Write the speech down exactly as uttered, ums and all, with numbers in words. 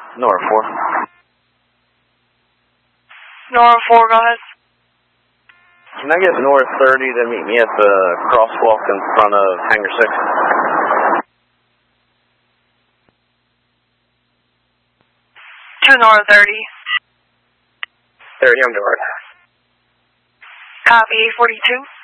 Nora four. Nora four, go ahead. Can I get Nora thirty to meet me at the crosswalk in front of Hangar six? Two Nora thirty. thirty, I'm Nora. Copy, eight forty-two.